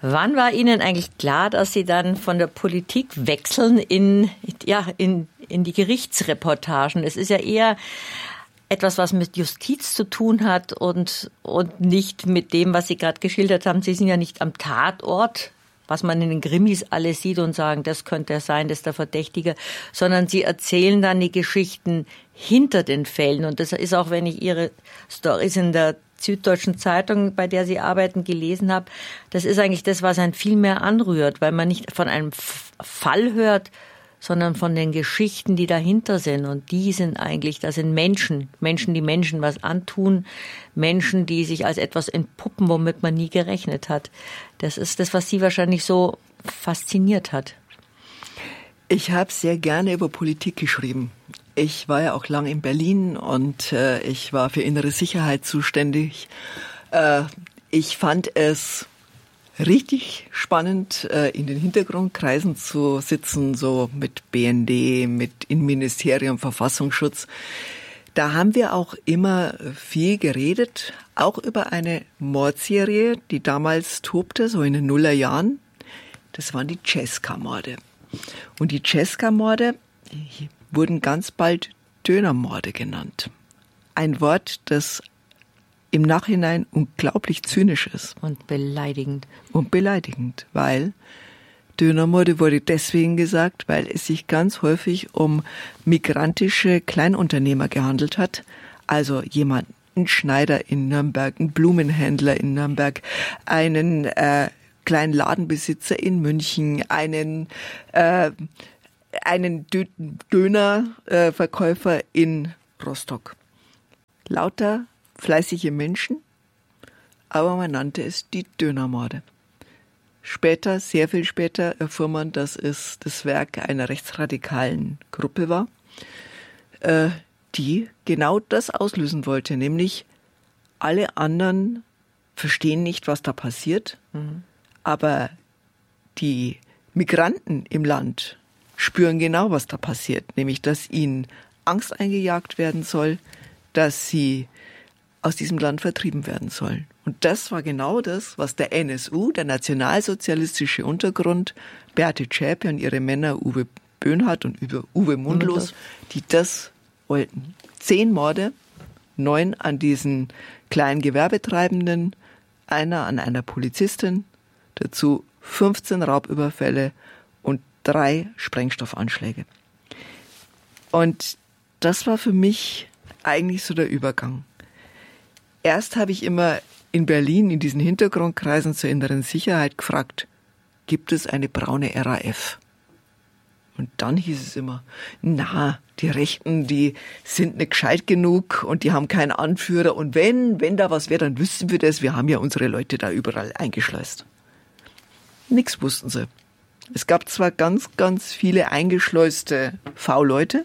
Wann war Ihnen eigentlich klar, dass Sie dann von der Politik wechseln in die Gerichtsreportagen? Es ist ja eher etwas, was mit Justiz zu tun hat und nicht mit dem, was Sie gerade geschildert haben. Sie sind ja nicht am Tatort, was man in den Krimis alles sieht und sagen, das könnte er sein, das ist der Verdächtige, sondern Sie erzählen dann die Geschichten hinter den Fällen. Und das ist auch, wenn ich Ihre Storys in der Süddeutschen Zeitung, bei der Sie arbeiten, gelesen habe, das ist eigentlich das, was einen viel mehr anrührt, weil man nicht von einem Fall hört, sondern von den Geschichten, die dahinter sind. Und die sind eigentlich, das sind Menschen, die Menschen was antun, Menschen, die sich als etwas entpuppen, womit man nie gerechnet hat. Das ist das, was Sie wahrscheinlich so fasziniert hat. Ich habe sehr gerne über Politik geschrieben. Ich war ja auch lang in Berlin und ich war für innere Sicherheit zuständig. Ich fand es richtig spannend, in den Hintergrundkreisen zu sitzen, so mit BND, mit Innenministerium, Verfassungsschutz. Da haben wir auch immer viel geredet, auch über eine Mordserie, die damals tobte, so in den Nullerjahren. Das waren die Cesca-Morde. Und die Cesca-Morde wurden ganz bald Dönermorde genannt. Ein Wort, das im Nachhinein unglaublich zynisch ist. Und beleidigend. Und beleidigend, weil Dönermorde wurde deswegen gesagt, weil es sich ganz häufig um migrantische Kleinunternehmer gehandelt hat. Also jemand, ein Schneider in Nürnberg, ein Blumenhändler in Nürnberg, einen kleinen Ladenbesitzer in München, einen Dönerverkäufer in Rostock. Lauter fleißige Menschen, aber man nannte es die Dönermorde. Später, sehr viel später, erfuhr man, dass es das Werk einer rechtsradikalen Gruppe war, die genau das auslösen wollte, nämlich alle anderen verstehen nicht, was da passiert, aber die Migranten im Land spüren genau, was da passiert, nämlich dass ihnen Angst eingejagt werden soll, dass sie aus diesem Land vertrieben werden sollen. Und das war genau das, was der NSU, der nationalsozialistische Untergrund, Beate Zschäpe und ihre Männer Uwe Böhnhardt und Uwe Mundlos, die das wollten. 10 Morde, 9 an diesen kleinen Gewerbetreibenden, einer an einer Polizistin, dazu 15 Raubüberfälle und 3 Sprengstoffanschläge. Und das war für mich eigentlich so der Übergang. Erst habe ich immer in Berlin in diesen Hintergrundkreisen zur inneren Sicherheit gefragt, gibt es eine braune RAF? Und dann hieß es immer, na, die Rechten, die sind nicht gescheit genug und die haben keinen Anführer. Und wenn da was wäre, dann wüssten wir das. Wir haben ja unsere Leute da überall eingeschleust. Nix wussten sie. Es gab zwar ganz, ganz viele eingeschleuste V-Leute,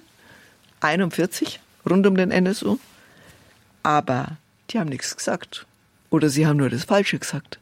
41 rund um den NSU, aber die haben nichts gesagt. Oder sie haben nur das Falsche gesagt.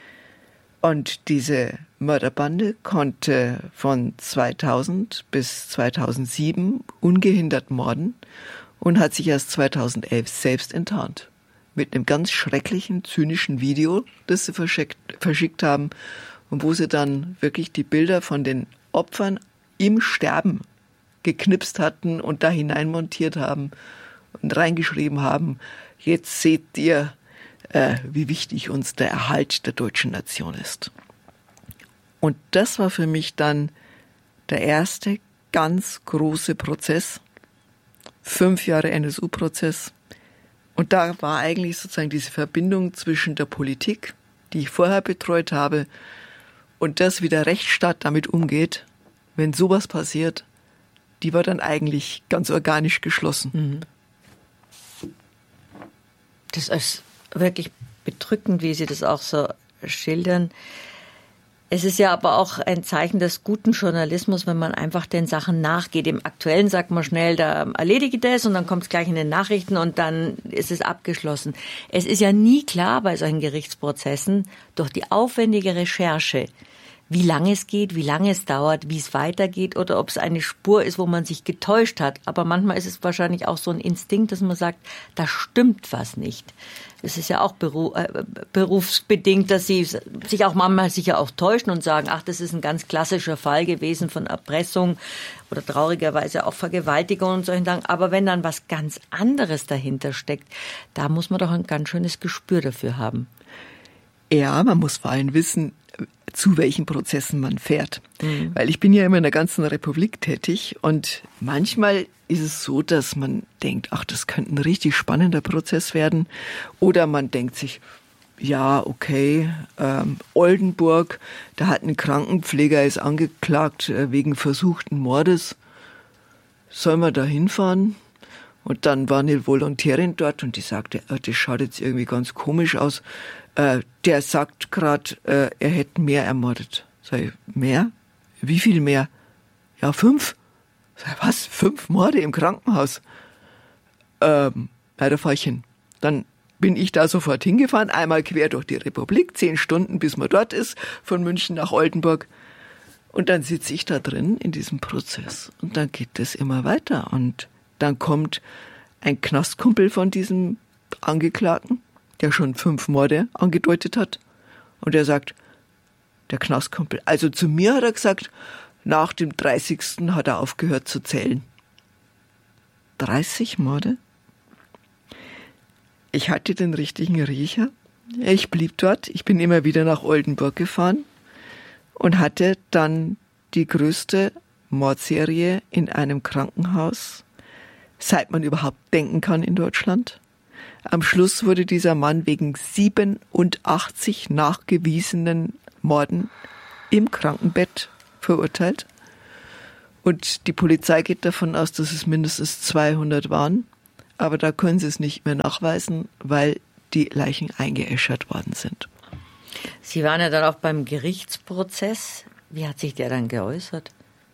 Und diese Mörderbande konnte von 2000 bis 2007 ungehindert morden und hat sich erst 2011 selbst enttarnt. Mit einem ganz schrecklichen, zynischen Video, das sie verschickt haben und wo sie dann wirklich die Bilder von den Opfern im Sterben geknipst hatten und da hineinmontiert haben und reingeschrieben haben, jetzt seht ihr, wie wichtig uns der Erhalt der deutschen Nation ist. Und das war für mich dann der erste ganz große Prozess, 5 Jahre NSU-Prozess. Und da war eigentlich sozusagen diese Verbindung zwischen der Politik, die ich vorher betreut habe, und das, wie der Rechtsstaat damit umgeht, wenn sowas passiert, die war dann eigentlich ganz organisch geschlossen. Das ist wirklich bedrückend, wie Sie das auch so schildern. Es ist ja aber auch ein Zeichen des guten Journalismus, wenn man einfach den Sachen nachgeht. Im Aktuellen sagt man schnell, da erledige das und dann kommt es gleich in den Nachrichten und dann ist es abgeschlossen. Es ist ja nie klar bei solchen Gerichtsprozessen durch die aufwendige Recherche, wie lange es geht, wie lange es dauert, wie es weitergeht oder ob es eine Spur ist, wo man sich getäuscht hat. Aber manchmal ist es wahrscheinlich auch so ein Instinkt, dass man sagt, da stimmt was nicht. Es ist ja auch berufsbedingt, dass sie sich auch manchmal sicher auch täuschen und sagen, ach, das ist ein ganz klassischer Fall gewesen von Erpressung oder traurigerweise auch Vergewaltigung und solchen Sachen. Aber wenn dann was ganz anderes dahinter steckt, da muss man doch ein ganz schönes Gespür dafür haben. Ja, man muss vor allem wissen, zu welchen Prozessen man fährt. Weil ich bin ja immer in der ganzen Republik tätig und manchmal ist es so, dass man denkt, ach, das könnte ein richtig spannender Prozess werden. Oder man denkt sich, ja, okay, Oldenburg, da hat ein Krankenpfleger ist angeklagt wegen versuchten Mordes. Sollen wir da hinfahren? Und dann war eine Volontärin dort und die sagte, das schaut jetzt irgendwie ganz komisch aus. Der sagt gerade, er hätte mehr ermordet. Sag ich, mehr? Wie viel mehr? Ja, 5. Sag ich, was? 5 Morde im Krankenhaus? Da fahr ich hin. Dann bin ich da sofort hingefahren, einmal quer durch die Republik, 10 Stunden, bis man dort ist, von München nach Oldenburg. Und dann sitze ich da drin in diesem Prozess. Und dann geht das immer weiter. Und dann kommt ein Knastkumpel von diesem Angeklagten, der schon 5 Morde angedeutet hat. Und er sagt, der Knastkumpel, also zu mir hat er gesagt, nach dem 30. hat er aufgehört zu zählen. 30 Morde? Ich hatte den richtigen Riecher. Ich blieb dort. Ich bin immer wieder nach Oldenburg gefahren und hatte dann die größte Mordserie in einem Krankenhaus, seit man überhaupt denken kann in Deutschland. Am Schluss wurde dieser Mann wegen 87 nachgewiesenen Morden im Krankenbett verurteilt. Und die Polizei geht davon aus, dass es mindestens 200 waren. Aber da können sie es nicht mehr nachweisen, weil die Leichen eingeäschert worden sind. Sie waren ja dann auch beim Gerichtsprozess. Wie hat sich der dann geäußert?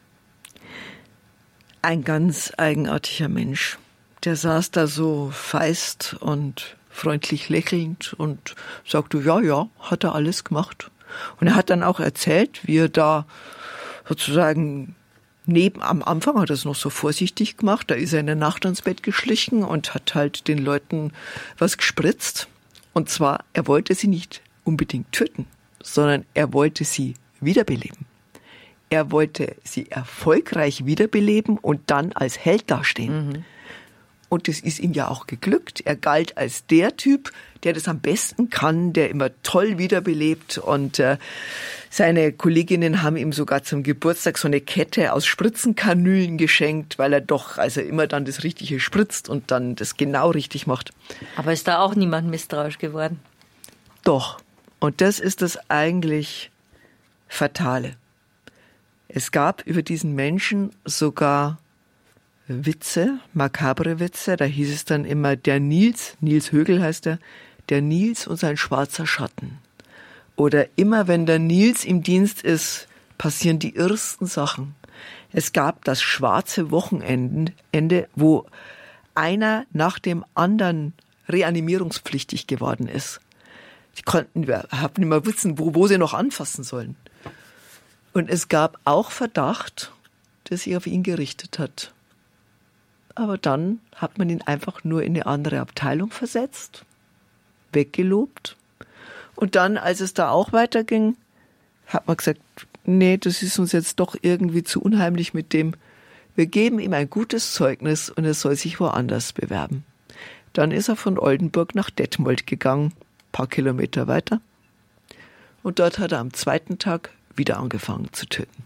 Ein ganz eigenartiger Mensch. Der saß da so feist und freundlich lächelnd und sagte, ja, hat er alles gemacht. Und er hat dann auch erzählt, wie er da sozusagen am Anfang hat er es noch so vorsichtig gemacht, da ist er in der Nacht ans Bett geschlichen und hat halt den Leuten was gespritzt. Und zwar, er wollte sie nicht unbedingt töten, sondern er wollte sie wiederbeleben. Er wollte sie erfolgreich wiederbeleben und dann als Held dastehen. Und das ist ihm ja auch geglückt. Er galt als der Typ, der das am besten kann, der immer toll wiederbelebt. Und seine Kolleginnen haben ihm sogar zum Geburtstag so eine Kette aus Spritzenkanülen geschenkt, weil er doch also immer dann das Richtige spritzt und dann das genau richtig macht. Aber ist da auch niemand misstrauisch geworden? Doch. Und das ist das eigentlich Fatale. Es gab über diesen Menschen sogar Witze, makabre Witze, da hieß es dann immer, Nils Högel heißt er, der Nils und sein schwarzer Schatten. Oder immer wenn der Nils im Dienst ist, passieren die irrsten Sachen. Es gab das schwarze Wochenende, wo einer nach dem anderen reanimierungspflichtig geworden ist. Die haben nicht mehr wissen, wo sie noch anfassen sollen. Und es gab auch Verdacht, der sich auf ihn gerichtet hat. Aber dann hat man ihn einfach nur in eine andere Abteilung versetzt, weggelobt. Und dann, als es da auch weiterging, hat man gesagt, nee, das ist uns jetzt doch irgendwie zu unheimlich mit dem. Wir geben ihm ein gutes Zeugnis und er soll sich woanders bewerben. Dann ist er von Oldenburg nach Detmold gegangen, ein paar Kilometer weiter. Und dort hat er am 2. Tag wieder angefangen zu töten.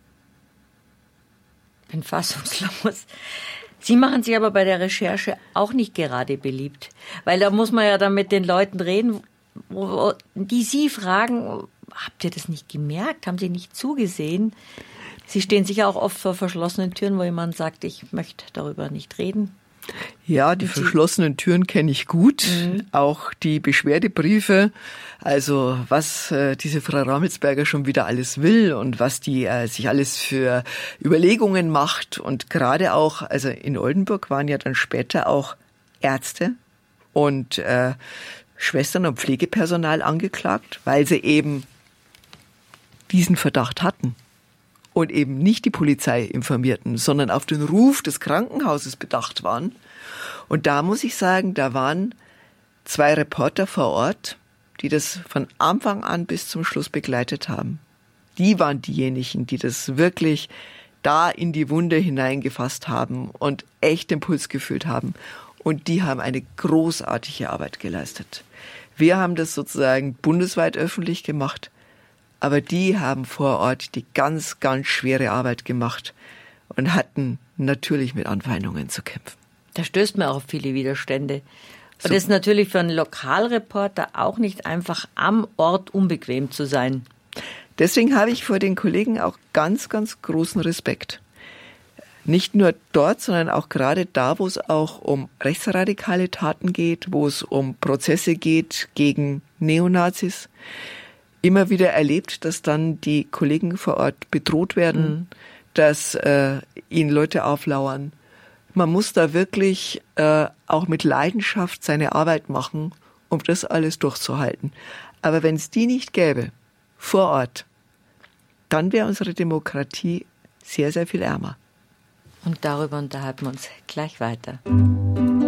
Ich bin fassungslos. Sie machen sich aber bei der Recherche auch nicht gerade beliebt, weil da muss man ja dann mit den Leuten reden, die Sie fragen, habt ihr das nicht gemerkt, haben Sie nicht zugesehen? Sie stehen sicher auch oft vor verschlossenen Türen, wo jemand sagt, ich möchte darüber nicht reden. Ja, die verschlossenen Türen kenne ich gut, auch die Beschwerdebriefe, also was diese Frau Ramelsberger schon wieder alles will und was die sich alles für Überlegungen macht. Und gerade auch, also in Oldenburg waren ja dann später auch Ärzte und Schwestern und Pflegepersonal angeklagt, weil sie eben diesen Verdacht hatten und eben nicht die Polizei informierten, sondern auf den Ruf des Krankenhauses bedacht waren. Und da muss ich sagen, da waren 2 Reporter vor Ort, die das von Anfang an bis zum Schluss begleitet haben. Die waren diejenigen, die das wirklich da in die Wunde hineingefasst haben und echt den Puls gefühlt haben. Und die haben eine großartige Arbeit geleistet. Wir haben das sozusagen bundesweit öffentlich gemacht, aber die haben vor Ort die ganz, ganz schwere Arbeit gemacht und hatten natürlich mit Anfeindungen zu kämpfen. Da stößt man auch auf viele Widerstände. Und So. es ist natürlich für einen Lokalreporter auch nicht einfach, am Ort unbequem zu sein. Deswegen habe ich vor den Kollegen auch ganz, ganz großen Respekt. Nicht nur dort, sondern auch gerade da, wo es auch um rechtsradikale Taten geht, wo es um Prozesse geht gegen Neonazis. Immer wieder erlebt, dass dann die Kollegen vor Ort bedroht werden, dass ihnen Leute auflauern. Man muss da wirklich auch mit Leidenschaft seine Arbeit machen, um das alles durchzuhalten. Aber wenn es die nicht gäbe, vor Ort, dann wäre unsere Demokratie sehr, sehr viel ärmer. Und darüber unterhalten wir uns gleich weiter.